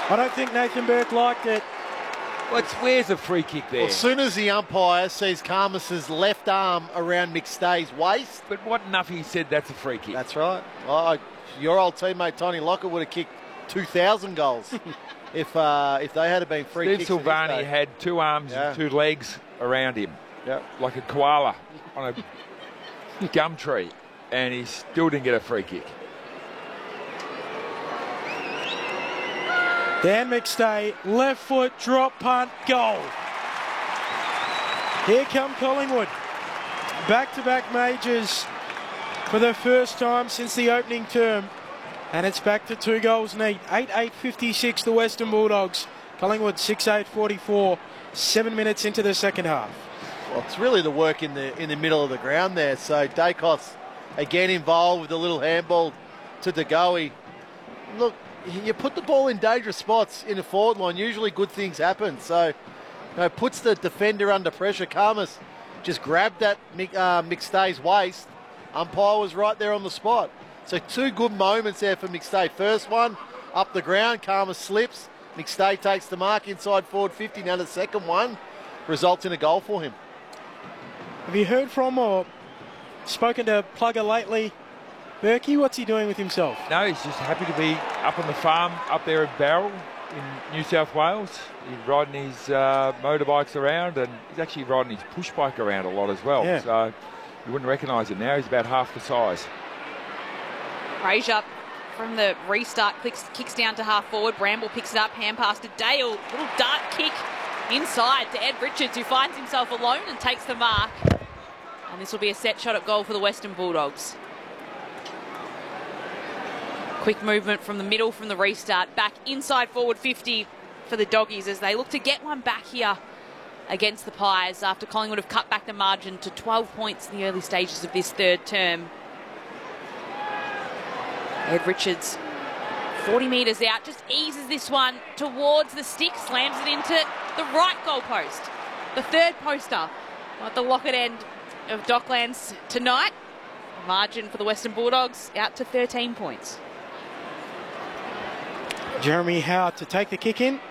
I don't think Nathan Burke liked it. Where's the free kick there? Well, as soon as the umpire sees Karmas's left arm around McStay's waist. But what Nuffy said that's a free kick. That's right. Well, your old teammate Tony Lockett would have kicked 2,000 goals if they had been free kicks. Steve Silvani had two arms and two legs around him, like a koala on a gum tree, and he still didn't get a free kick. Dan McStay, left foot, drop punt, goal. Here come Collingwood. Back-to-back majors for the first time since the opening term. And it's back to 2 goals neat. 8-8-56 the Western Bulldogs. Collingwood 6-8-44, 7 minutes into the second half. Well, it's really the work in the middle of the ground there. So Dacos again involved with a little handball to DeGoey. Look, you put the ball in dangerous spots in the forward line, usually good things happen. So, puts the defender under pressure. Karmas just grabbed that McStay's waist. Umpire was right there on the spot. So 2 good moments there for McStay. First one, up the ground, Karmas slips. McStay takes the mark inside forward 50. Now the second one results in a goal for him. Have you heard from or spoken to Plugger lately? Berkey, what's he doing with himself? No, he's just happy to be up on the farm up there at Barrel in New South Wales. He's riding his motorbikes around, and he's actually riding his push bike around a lot as well. Yeah. So you wouldn't recognise him now. He's about half the size. Fraser from the restart kicks down to half forward. Bramble picks it up, hand pass to Dale. Little dart kick inside to Ed Richards, who finds himself alone and takes the mark. And this will be a set shot at goal for the Western Bulldogs. Quick movement from the middle from the restart. Back inside forward 50 for the Doggies as they look to get one back here against the Pies after Collingwood have cut back the margin to 12 points in the early stages of this third term. Ed Richards, 40 metres out, just eases this one towards the stick, slams it into the right goalpost. The third poster at the Lockett end of Docklands tonight. The margin for the Western Bulldogs out to 13 points. Jeremy Howe to take the kick in.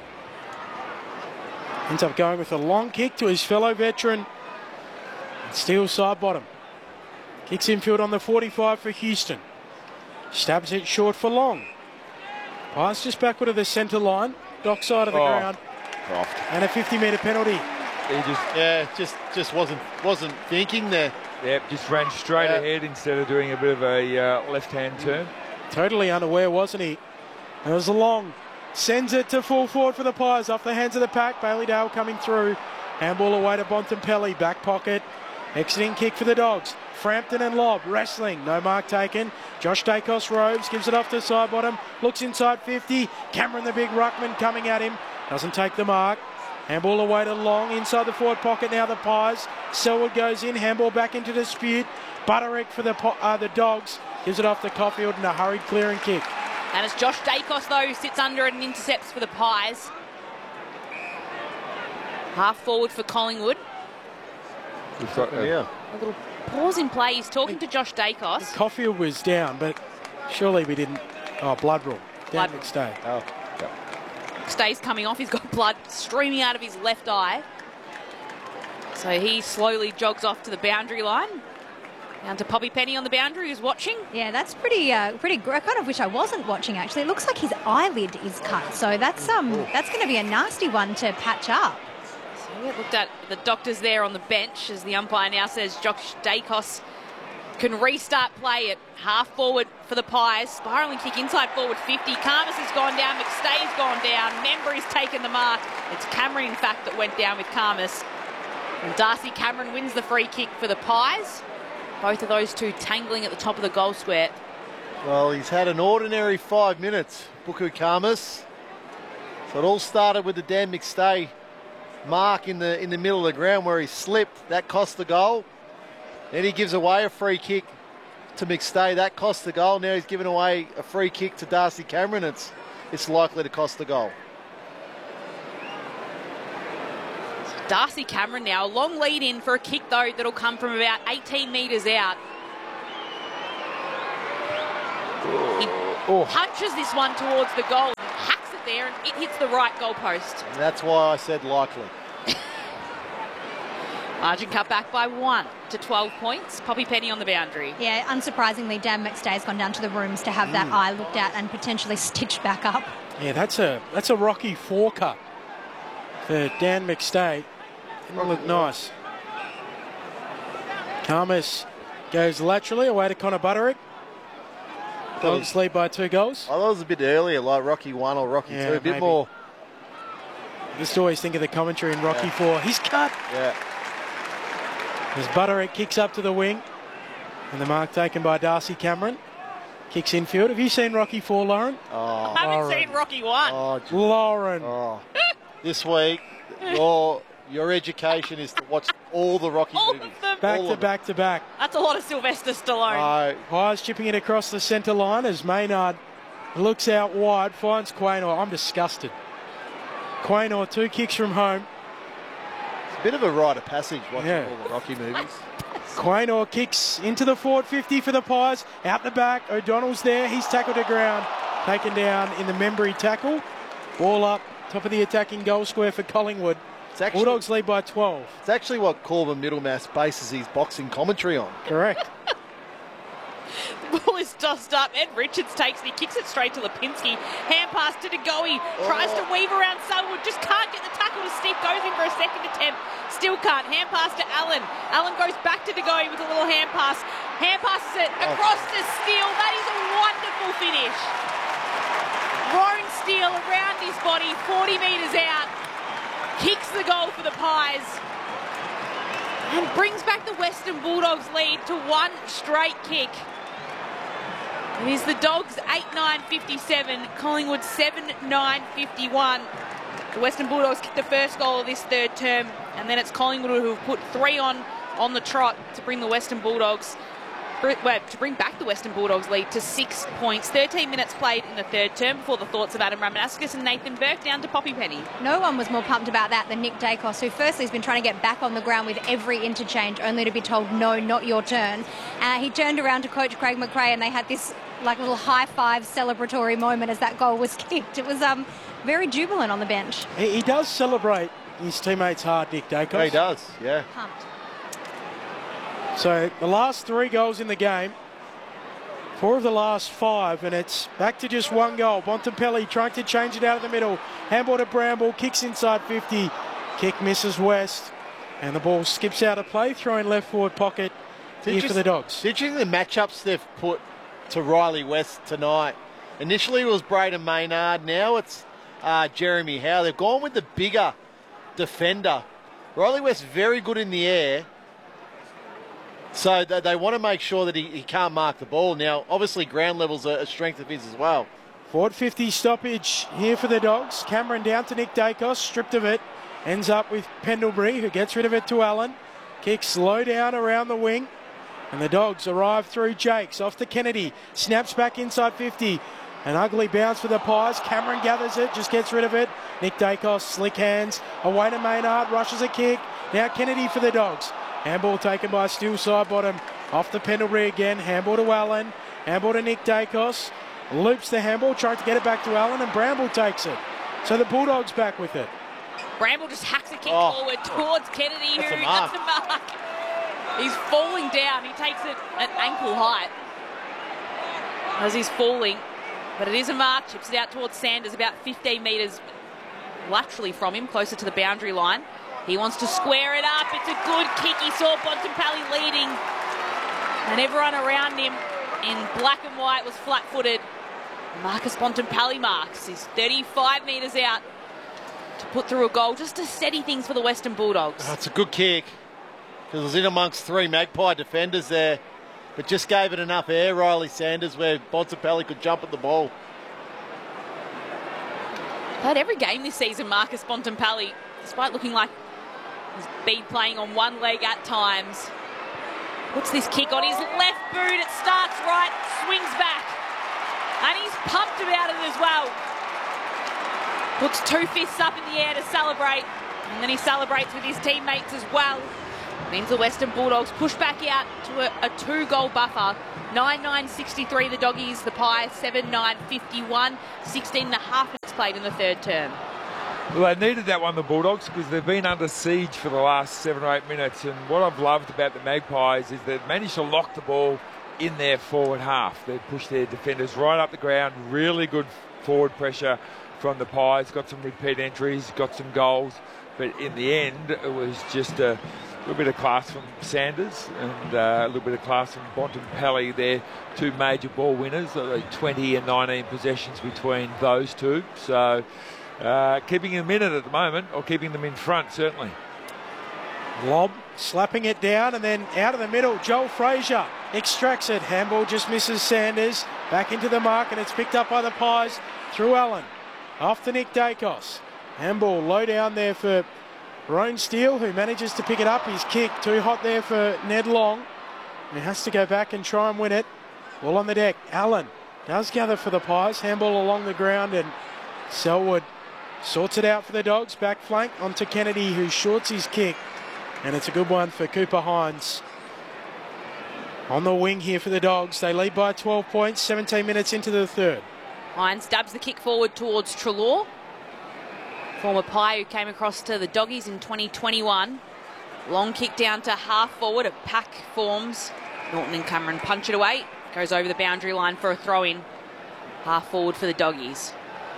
Ends up going with a long kick to his fellow veteran. Steele side bottom. Kicks infield on the 45 for Houston. Stabs it short for Long. Pass just backward of the centre line. Dock side of the ground. Croft. And a 50-metre penalty. He just wasn't thinking there. Yep, just ran straight ahead instead of doing a bit of a left-hand turn. Totally unaware, wasn't he? And it was Long. Sends it to full forward for the Pies. Off the hands of the pack. Bailey Dale coming through. Handball away to Bontempelli. Back pocket. Exiting kick for the Dogs. Frampton and Lobb. Wrestling. No mark taken. Josh Dacos roves. Gives it off to side bottom. Looks inside 50. Cameron the big ruckman coming at him. Doesn't take the mark. Handball away to Long. Inside the forward pocket now the Pies. Selwood goes in. Handball back into dispute. Butterick for the Dogs. Gives it off to Caulfield and a hurried clearing kick. And it's Josh Dacos, though, who sits under it and intercepts for the Pies. Half forward for Collingwood. A little pause in play. He's talking to Josh Dacos. Caulfield was down, but surely we didn't. Oh, blood rule. Down McStay. Oh, yeah. McStay's coming off. He's got blood streaming out of his left eye. So he slowly jogs off to the boundary line. Down to Poppy Penny on the boundary, who's watching. Yeah, that's pretty. I kind of wish I wasn't watching. Actually, it looks like his eyelid is cut. So that's going to be a nasty one to patch up. So we looked at the doctors there on the bench as the umpire now says Josh Dacos can restart play at half forward for the Pies. Spiralling kick inside forward 50. Karmas has gone down. McStay's gone down. Membry's taken the mark. It's Cameron, in fact, that went down with Karmas. And Darcy Cameron wins the free kick for the Pies. Both of those two tangling at the top of the goal square. Well, he's had an ordinary 5 minutes, Buku Karmas. So it all started with the Dan McStay mark in the middle of the ground where he slipped. That cost the goal. Then he gives away a free kick to McStay. That cost the goal. Now he's given away a free kick to Darcy Cameron. It's likely to cost the goal. Darcy Cameron now, a long lead in for a kick, though, that'll come from about 18 metres out. He punches this one towards the goal, hacks it there, and it hits the right goalpost. And that's why I said likely. Margin cut back by 1 to 12 points. Poppy Penny on the boundary. Yeah, unsurprisingly, Dan McStay's gone down to the rooms to have that eye looked at and potentially stitched back up. Yeah, that's a Rocky 4 cut for Dan McStay. Didn't look nice. Karmas goes laterally away to Connor Butterick. Dogs lead by 2 goals. I thought it was a bit earlier, like Rocky 1 or Rocky 2, a bit maybe more. Just always think of the commentary in Rocky 4. He's cut. Yeah. As Butterick kicks up to the wing. And the mark taken by Darcy Cameron. Kicks infield. Have you seen Rocky 4, Lauren? Oh, I haven't seen Rocky 1. Lauren. This week, your education is to watch all the Rocky All movies. of them. Back to back. That's a lot of Sylvester Stallone. Pies chipping it across the centre line as Maynard looks out wide, finds Quaynor. I'm disgusted. Quaynor, 2 kicks from home. It's a bit of a rite of passage watching all the Rocky movies. Quaynor kicks into the forward 50 for the Pies. Out the back, O'Donnell's there. He's tackled to ground. Taken down in the Membry tackle. Ball up, top of the attacking goal square for Collingwood. Bulldogs lead by 12. It's actually what Corbin Middlemass bases his boxing commentary on. Correct. The ball is tossed up. Ed Richards takes it. He kicks it straight to Lipinski. Hand pass to Degoe. Tries to weave around Selwood. Just can't get the tackle to stick. Goes in for a second attempt. Still can't. Hand pass to Allen. Allen goes back to Degoe with a little hand pass. Hand passes it across to Steele. That is a wonderful finish. Roan Steele around his body. 40 metres out. Kicks the goal for the Pies. And brings back the Western Bulldogs lead to 1 straight kick. It is the Dogs 8-9-57, Collingwood 7-9-51. The Western Bulldogs kicked the first goal of this third term, and then it's Collingwood who have put 3 on the trot to bring the Western Bulldogs, to bring back the Western Bulldogs lead to 6 points. 13 minutes played in the third term before the thoughts of Adam Ramanaskas and Nathan Burke down to Poppy Penny. No one was more pumped about that than Nick Dacos, who firstly has been trying to get back on the ground with every interchange, only to be told, no, not your turn. He turned around to Coach Craig McRae and they had this little high-five celebratory moment as that goal was kicked. It was very jubilant on the bench. He does celebrate his teammates hard, Nick Dacos. Yeah, he does, yeah. Pumped. So the last 3 goals in the game, 4 of the last 5, and it's back to just 1 goal. Bontempelli trying to change it out of the middle. Handball to Bramble, kicks inside 50. Kick misses West, and the ball skips out of play, throwing left forward pocket here for the Dogs. Did you think the matchups they've put to Riley West tonight? Initially it was Braden Maynard, now it's Jeremy Howe. They've gone with the bigger defender. Riley West very good in the air. So they want to make sure that he can't mark the ball. Now, obviously, ground level's a strength of his as well. Forward 50 stoppage here for the Dogs. Cameron down to Nick Dacos, stripped of it. Ends up with Pendlebury, who gets rid of it to Allen. Kicks low down around the wing. And the Dogs arrive through Jakes. Off to Kennedy. Snaps back inside 50. An ugly bounce for the Pies. Cameron gathers it, just gets rid of it. Nick Dacos, slick hands. Away to Maynard, rushes a kick. Now Kennedy for the Dogs. Handball taken by Steele side bottom. Off to Pendlebury again. Handball to Allen. Handball to Nick Dacos. Loops the handball, trying to get it back to Allen, and Bramble takes it. So the Bulldogs back with it. Bramble just hacks a kick forward towards Kennedy, That's who a mark. that's a mark. He's falling down. He takes it at ankle height as he's falling. But it is a mark. Chips it out towards Sanders, about 15 metres laterally from him, closer to the boundary line. He wants to square it up. It's a good kick. He saw Bontempelli leading, and everyone around him in black and white was flat-footed. Marcus Bontempelli marks. He's 35 metres out to put through a goal, just to steady things for the Western Bulldogs. Oh, it's a good kick, because it was in amongst 3 Magpie defenders there, but just gave it enough air, Riley Sanders, where Bontempelli could jump at the ball. But every game this season, Marcus Bontempelli, despite looking like he's been playing on one leg at times, puts this kick on his left boot. It starts right, swings back, and he's pumped about it as well. Puts 2 fists up in the air to celebrate, and then he celebrates with his teammates as well. Means the Western Bulldogs push back out to a 2-goal buffer. 9-9-63 the Doggies, the Pies 7-9-51, 16.5 minutes played in the third term. Well, they needed that one, the Bulldogs, because they've been under siege for the last 7 or 8 minutes. And what I've loved about the Magpies is they've managed to lock the ball in their forward half. They've pushed their defenders right up the ground. Really good forward pressure from the Pies. Got some repeat entries, got some goals. But in the end, it was just a little bit of class from Sanders and a little bit of class from Bontempelli. They're two major ball winners. 20 and 19 possessions between those two. So keeping them in it at the moment, or keeping them in front, certainly. Lob, slapping it down, and then out of the middle, Joel Frazier extracts it. Handball just misses Sanders. Back into the mark, and it's picked up by the Pies through Allen. Off to Nick Dacos. Handball low down there for Roan Steele, who manages to pick it up. His kick too hot there for Ned Long. He has to go back and try and win it. Ball on the deck. Allen does gather for the Pies. Handball along the ground, and Selwood sorts it out for the Dogs. Back flank onto Kennedy, who shorts his kick. And it's a good one for Cooper Hines. On the wing here for the Dogs. They lead by 12 points, 17 minutes into the third. Hines dubs the kick forward towards Treloar. Former Pie who came across to the Doggies in 2021. Long kick down to half forward. A pack forms. Norton and Cameron punch it away. Goes over the boundary line for a throw-in. Half forward for the Doggies.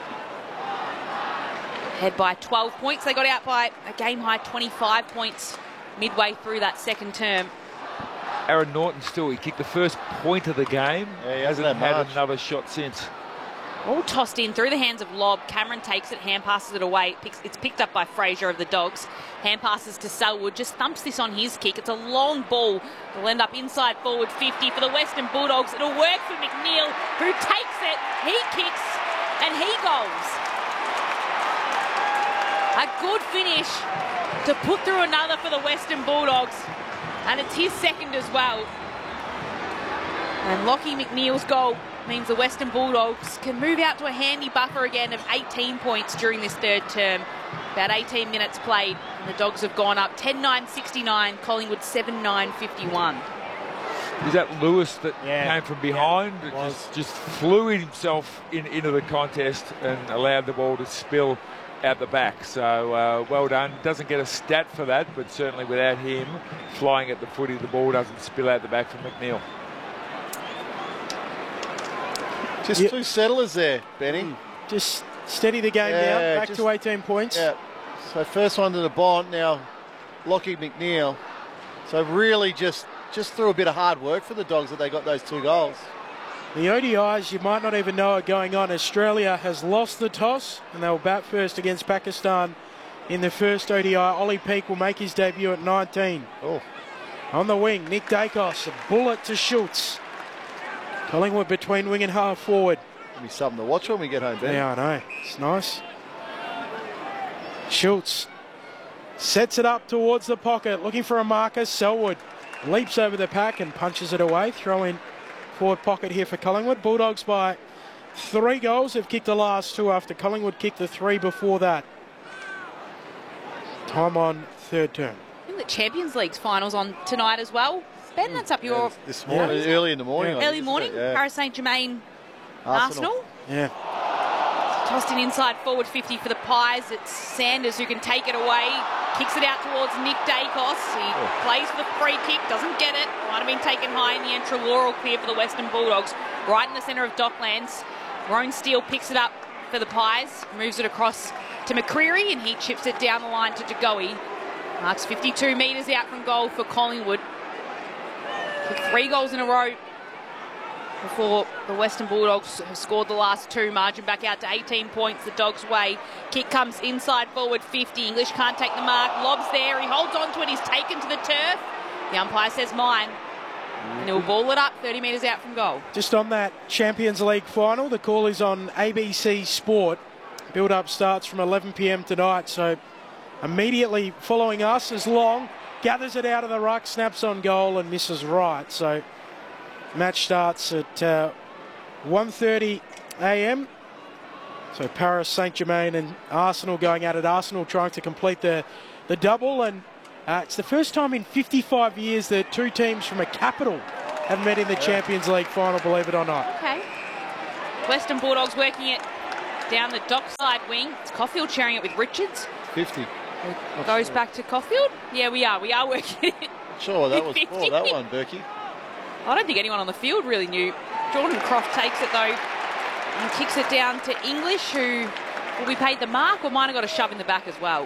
Head by 12 points. They got out by a game-high 25 points midway through that second term. Aaron Norton still, he kicked the first point of the game. Yeah, he hasn't hasn't had had much. another shot since. All tossed in through the hands of Lobb. Cameron takes it, hand passes it away. It's picked up by Frazier of the Dogs. Hand passes to Selwood, just thumps this on his kick. It's a long ball. It'll end up inside forward 50 for the Western Bulldogs. It'll work for McNeil, who takes it. He kicks and he goals. A good finish to put through another for the Western Bulldogs. And it's his second as well. And Lockie McNeil's goal means the Western Bulldogs can move out to a handy buffer again of 18 points during this third term. About 18 minutes played, and the Dogs have gone up 10-9-69, Collingwood 7-9-51. Was that Lewis that Yeah. came from behind? Yeah, It just flew himself into the contest and allowed the ball to spill out the back. So well done. Doesn't get a stat for that, but certainly without him flying at the footy, the ball doesn't spill out the back from McNeil. Just two settlers there, Benny. Just steady the game Yeah, down. Back just- to 18 points. Yeah. So first one to the Bont, now Lockie McNeil. So really just through a bit of hard work for the Dogs that they got those 2 goals. The ODIs, you might not even know are going on. Australia has lost the toss, and they'll bat first against Pakistan in the first ODI. Ollie Peake will make his debut at 19. Oh, On the wing, Nick Dacos, a bullet to Schultz. Collingwood between wing and half forward. it'll be something to watch when we get home, Benny. Yeah, I know. It's nice. Schultz sets it up towards the pocket, looking for a marker. Selwood leaps over the pack and punches it away. Throw in forward pocket here for Collingwood. Bulldogs by 3 goals. They've kicked the last 2 after Collingwood kicked the 3 before that. Time on third term. I think the Champions League's finals on tonight as well. Ben, that's up your This morning, early in the morning. I think, early isn't morning. it? Yeah. Paris Saint-Germain, Arsenal. Yeah. Tossed in inside forward 50 for the Pies. It's Sanders who can take it away. Kicks it out towards Nick Dacos. He plays for the free kick, doesn't get it. Might have been taken high in the end. Treloar clear for the Western Bulldogs. Right in the centre of Docklands. Roan Steele picks it up for the Pies. Moves it across to McCreery, and he chips it down the line to Degoe. Marks 52 metres out from goal for Collingwood. Kicked 3 goals in a row before the Western Bulldogs have scored the last 2. Margin back out to 18 points the Dogs' way. Kick comes inside forward 50. English can't take the mark. Lob's there. He holds on to it. He's taken to the turf. The umpire says mine. And he'll ball it up 30 metres out from goal. Just on that Champions League final, the call is on ABC Sport. Build-up starts from 11 p.m. tonight, so immediately following us is Long. Gathers it out of the ruck, snaps on goal and misses right. So match starts at 1:30 a.m. So Paris Saint-Germain and Arsenal going at it. Arsenal trying to complete the double, and it's the first time in 55 years that 2 teams from a capital have met in the Champions League final, believe it or not. Okay. Western Bulldogs working it Down the dockside wing. It's Caulfield sharing it with Richards. 50. Goes back to Caulfield. Yeah, we are working. Sure, that was 50. poor, that one, Berkey. I don't think anyone on the field really knew. Jordan Croft takes it though and kicks it down to English, who will be paid the mark or might have got a shove in the back as well.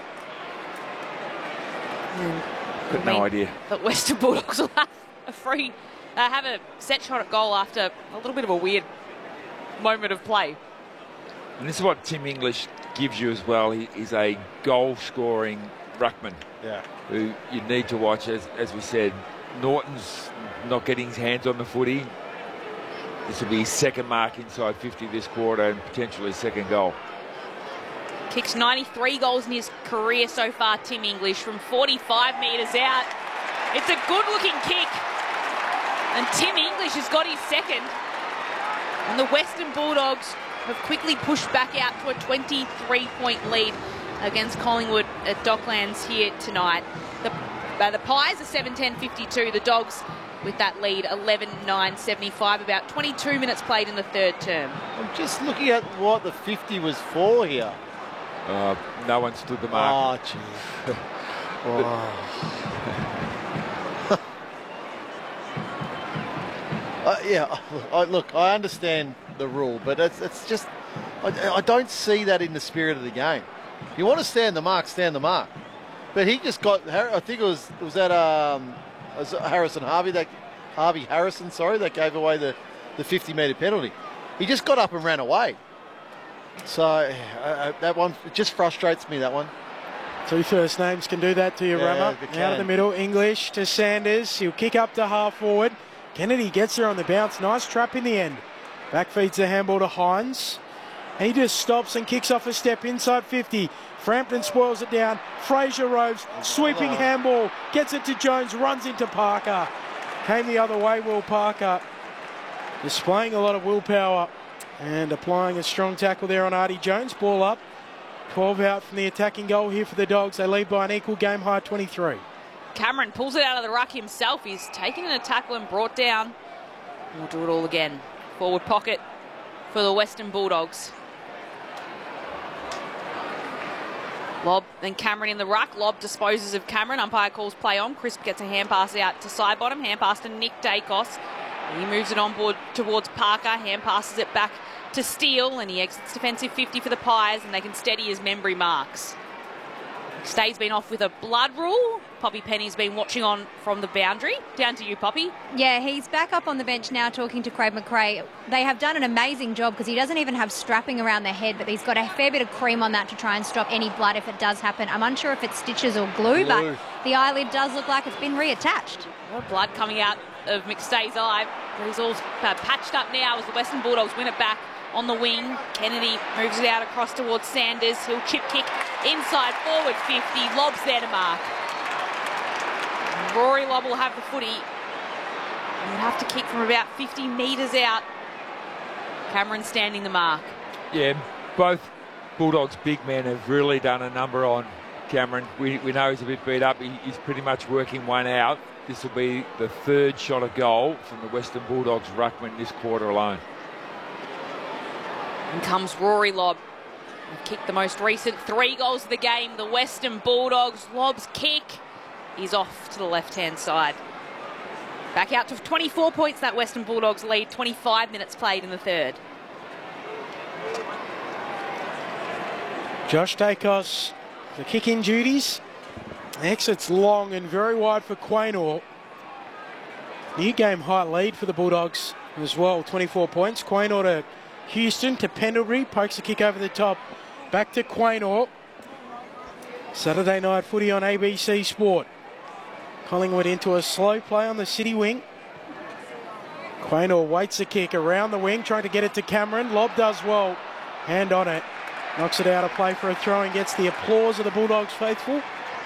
Got no idea. The Western Bulldogs will have have a set shot at goal after a little bit of a weird moment of play. And this is what Tim English gives you as well. He's a goal-scoring ruckman. Yeah. Who you need to watch, as we said. Norton's not getting his hands on the footy. This will be his second mark inside 50 this quarter and potentially his second goal. Kicks 93 goals in his career so far, Tim English, from 45 metres out. It's a good-looking kick. And Tim English has got his second. And the Western Bulldogs have quickly pushed back out to a 23-point lead against Collingwood at Docklands here tonight. The Pies are 7-10-52. The Dogs with that lead 11-9-75. About 22 minutes played in the third term. I'm just looking at what the 50 was for here. No one stood the mark. Oh, jeez. Yeah, look, I understand the rule, but it's just, I don't see that in the spirit of the game. If you want to stand the mark, stand the mark. But he just got, I think it was that Harvey Harrison, that gave away the 50-metre penalty. He just got up and ran away. So that one, it just frustrates me, that one. Two first names can do that to you, Rama. Out of the middle, English to Sanders. He'll kick up to half forward. Kennedy gets there on the bounce. Nice trap in the end. Back feeds the handball to Hines. He just stops and kicks off a step inside 50. Frampton spoils it down. Fraser Roves, sweeping handball. Gets it to Jones, runs into Parker. Came the other way, Will Parker. Displaying a lot of willpower and applying a strong tackle there on Artie Jones. Ball up. 12 out from the attacking goal here for the Dogs. They lead by an equal game high 23. Cameron pulls it out of the ruck himself. He's taken a tackle and brought down. We'll do it all again. Forward pocket for the Western Bulldogs. Lob, then Cameron in the ruck. Lob disposes of Cameron. Umpire calls play on. Crisp gets a hand pass out to side bottom. Hand pass to Nick Dacos. He moves it on board towards Parker. Hand passes it back to Steele, and he exits defensive 50 for the Pies, and they can steady his memory marks. Stay's been off with a blood rule. Poppy Penny's been watching on from the boundary. Down to you, Poppy. Yeah, he's back up on the bench now talking to Craig McRae. They have done an amazing job because he doesn't even have strapping around the head, but he's got a fair bit of cream on that to try and stop any blood if it does happen. I'm unsure if it's stitches or glue, but the eyelid does look like it's been reattached. Blood coming out of McStay's eye, but he's all patched up now as the Western Bulldogs win it back on the wing. Kennedy moves it out across towards Sanders. He'll chip kick inside forward 50. Lob's there to mark. Rory Lobb will have the footy. He'll have to kick from about 50 metres out. Cameron standing the mark. Yeah, both Bulldogs big men have really done a number on Cameron. We know he's a bit beat up. He's pretty much working one out. This will be the third shot of goal from the Western Bulldogs ruckman this quarter alone. In comes Rory Lobb. He kicked the most recent 3 goals of the game. The Western Bulldogs. Lobb's kick is off to the left-hand side. Back out to 24 points, that Western Bulldogs lead. 25 minutes played in the third. Josh Dacos, the kick-in duties. Exits long and very wide for Quaynor. New game high lead for the Bulldogs as well. 24 points. Quaynor to Houston to Pendlebury. Pokes the kick over the top. Back to Quaynor. Saturday night footy on ABC Sport. Collingwood into a slow play on the City wing. Quaynor waits the kick around the wing, trying to get it to Cameron. Lobb does well. Hand on it. Knocks it out of play for a throw and gets the applause of the Bulldogs faithful.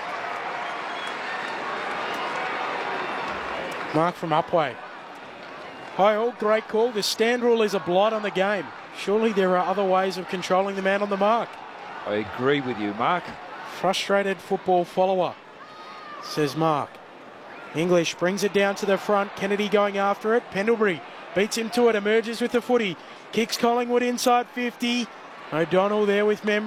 Mark from Upway. Hi all, great call. The stand rule is a blight on the game. Surely there are other ways of controlling the man on the mark. I agree with you, Mark. Frustrated football follower, says Mark. English brings it down to the front. Kennedy going after it. Pendlebury beats him to it, emerges with the footy. Kicks Collingwood inside 50. O'Donnell there with memory.